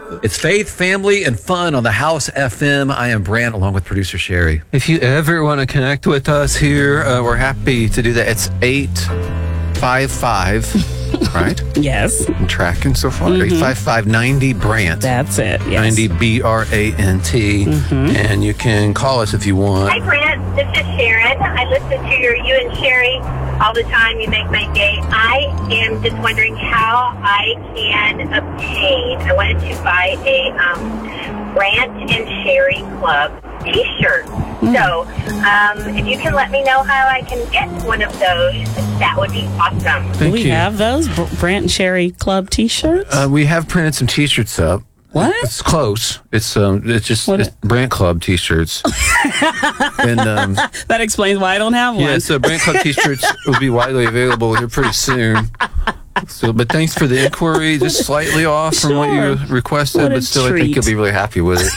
It's faith, family, and fun on the House FM. I am Brant, along with producer Sherry. If you ever want to connect with us here, we're happy to do that. It's 855, right? Yes. I'm tracking so far. 855-90-BRANT. That's it. Yes. 90 BRANT. And you can call us if you want. Hi, Brant. This is Sharon. I listen to you and Sherry all the time. You make my day. I am just wondering how I can obtain. I wanted to buy a Brant and Sherry Club T-shirt. So, if you can let me know how I can get one of those, that would be awesome. Do we have those Brant and Sherry Club T-shirts? We have printed some T-shirts up. What? It's close. It's just it's Brant Club T-shirts. And that explains why I don't have one. yeah, so Brant Club T-shirts will be widely available here pretty soon. So, but thanks for the inquiry. Just slightly off from what you requested, What a but still, I think treat. you'll be really happy with it.